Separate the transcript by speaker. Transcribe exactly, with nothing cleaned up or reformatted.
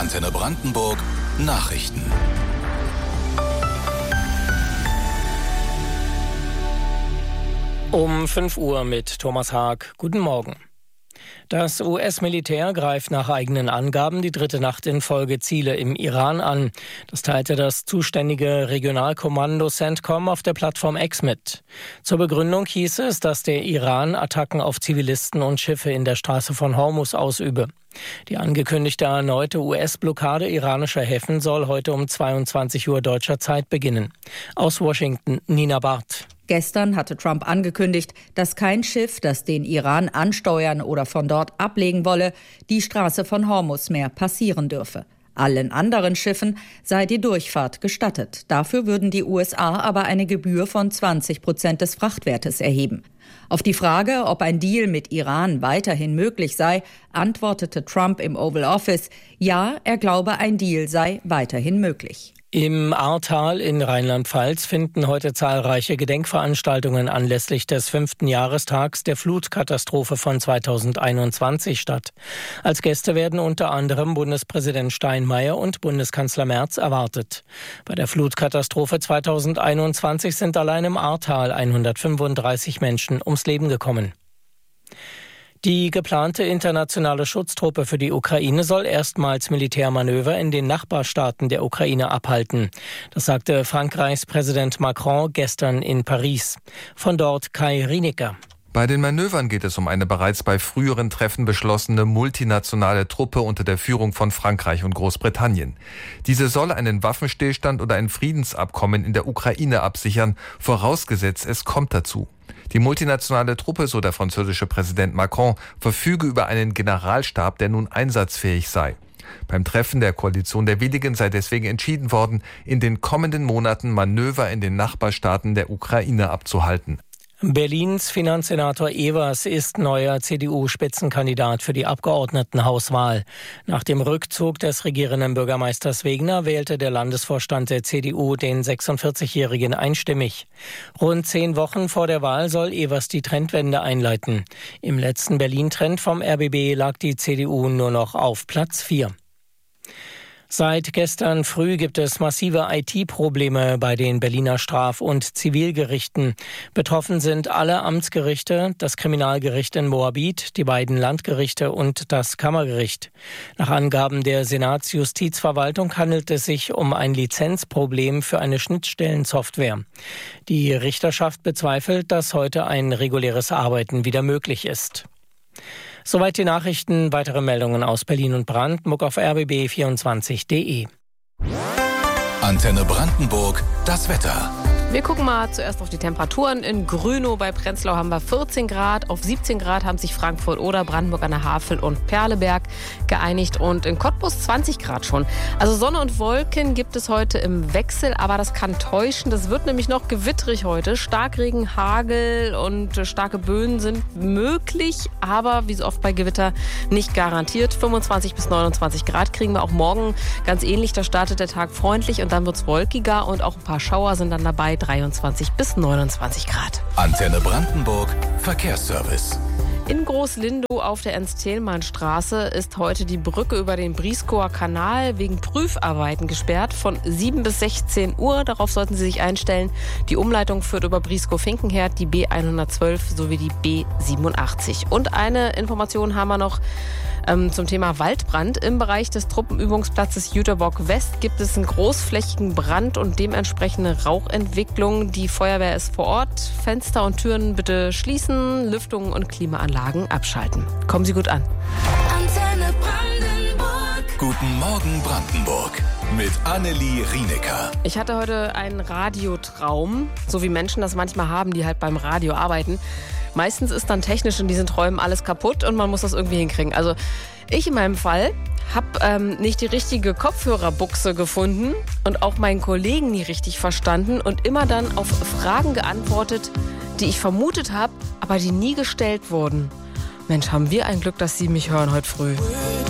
Speaker 1: Antenne Brandenburg Nachrichten.
Speaker 2: Um fünf Uhr mit Thomas Haag. Guten Morgen. Das U S-Militär greift nach eigenen Angaben die dritte Nacht in Folge Ziele im Iran an. Das teilte das zuständige Regionalkommando CENTCOM auf der Plattform X mit. Zur Begründung hieß es, dass der Iran Attacken auf Zivilisten und Schiffe in der Straße von Hormuz ausübe. Die angekündigte erneute U S-Blockade iranischer Häfen soll heute um zweiundzwanzig Uhr deutscher Zeit beginnen. Aus Washington, Nina Barth.
Speaker 3: Gestern hatte Trump angekündigt, dass kein Schiff, das den Iran ansteuern oder von dort ablegen wolle, die Straße von Hormuz mehr passieren dürfe. Allen anderen Schiffen sei die Durchfahrt gestattet. Dafür würden die U S A aber eine Gebühr von zwanzig Prozent des Frachtwertes erheben. Auf die Frage, ob ein Deal mit Iran weiterhin möglich sei, antwortete Trump im Oval Office, ja, er glaube, ein Deal sei weiterhin möglich.
Speaker 2: Im Ahrtal in Rheinland-Pfalz finden heute zahlreiche Gedenkveranstaltungen anlässlich des fünften Jahrestags der Flutkatastrophe von zweitausendeinundzwanzig statt. Als Gäste werden unter anderem Bundespräsident Steinmeier und Bundeskanzler Merz erwartet. Bei der Flutkatastrophe zweitausendeinundzwanzig sind allein im Ahrtal hundertfünfunddreißig Menschen ums Leben gekommen. Die geplante internationale Schutztruppe für die Ukraine soll erstmals Militärmanöver in den Nachbarstaaten der Ukraine abhalten. Das sagte Frankreichs Präsident Macron gestern in Paris. Von dort Kai Rienecker.
Speaker 4: Bei den Manövern geht es um eine bereits bei früheren Treffen beschlossene multinationale Truppe unter der Führung von Frankreich und Großbritannien. Diese soll einen Waffenstillstand oder ein Friedensabkommen in der Ukraine absichern, vorausgesetzt es kommt dazu. Die multinationale Truppe, so der französische Präsident Macron, verfüge über einen Generalstab, der nun einsatzfähig sei. Beim Treffen der Koalition der Willigen sei deswegen entschieden worden, in den kommenden Monaten Manöver in den Nachbarstaaten der Ukraine abzuhalten.
Speaker 2: Berlins Finanzsenator Evers ist neuer C D U-Spitzenkandidat für die Abgeordnetenhauswahl. Nach dem Rückzug des regierenden Bürgermeisters Wegner wählte der Landesvorstand der C D U den sechsundvierzigjährigen einstimmig. Rund zehn Wochen vor der Wahl soll Evers die Trendwende einleiten. Im letzten Berlin-Trend vom R B B lag die C D U nur noch auf Platz vier. Seit gestern früh gibt es massive I T-Probleme bei den Berliner Straf- und Zivilgerichten. Betroffen sind alle Amtsgerichte, das Kriminalgericht in Moabit, die beiden Landgerichte und das Kammergericht. Nach Angaben der Senatsjustizverwaltung handelt es sich um ein Lizenzproblem für eine Schnittstellensoftware. Die Richterschaft bezweifelt, dass heute ein reguläres Arbeiten wieder möglich ist. Soweit die Nachrichten. Weitere Meldungen aus Berlin und Brandenburg auf r b b vierundzwanzig punkt d e.
Speaker 1: Antenne Brandenburg, das Wetter.
Speaker 5: Wir gucken mal zuerst auf die Temperaturen. In Grünow bei Prenzlau haben wir vierzehn Grad. Auf siebzehn Grad haben sich Frankfurt oder Brandenburg an der Havel und Perleberg geeinigt. Und in Cottbus zwanzig Grad schon. Also Sonne und Wolken gibt es heute im Wechsel, aber das kann täuschen. Das wird nämlich noch gewitterig heute. Starkregen, Hagel und starke Böen sind möglich, aber wie so oft bei Gewitter nicht garantiert. fünfundzwanzig bis neunundzwanzig Grad kriegen wir auch morgen ganz ähnlich. Da startet der Tag freundlich und dann wird es wolkiger und auch ein paar Schauer sind dann dabei. dreiundzwanzig bis neunundzwanzig Grad.
Speaker 1: Antenne Brandenburg, Verkehrsservice.
Speaker 5: In Groß-Lindow auf der Ernst-Thälmann-Straße ist heute die Brücke über den Brieskower Kanal wegen Prüfarbeiten gesperrt von sieben bis sechzehn Uhr. Darauf sollten Sie sich einstellen. Die Umleitung führt über Brieskow-Finkenherd, die B hundertzwölf sowie die B siebenundachtzig. Und eine Information haben wir noch ähm, zum Thema Waldbrand. Im Bereich des Truppenübungsplatzes Jüterbock West gibt es einen großflächigen Brand und dementsprechende Rauchentwicklung. Die Feuerwehr ist vor Ort. Fenster und Türen bitte schließen, Lüftungen und Klimaanlagen abschalten. Kommen Sie gut an.
Speaker 1: Antenne Brandenburg. Guten Morgen Brandenburg mit Annelie Rienecker.
Speaker 5: Ich hatte heute einen Radiotraum, so wie Menschen das manchmal haben, die halt beim Radio arbeiten. Meistens ist dann technisch in diesen Träumen alles kaputt und man muss das irgendwie hinkriegen. Also ich in meinem Fall habe ähm, nicht die richtige Kopfhörerbuchse gefunden und auch meinen Kollegen nie richtig verstanden und immer dann auf Fragen geantwortet, die ich vermutet habe, aber die nie gestellt wurden. Mensch, haben wir ein Glück, dass Sie mich hören heute früh.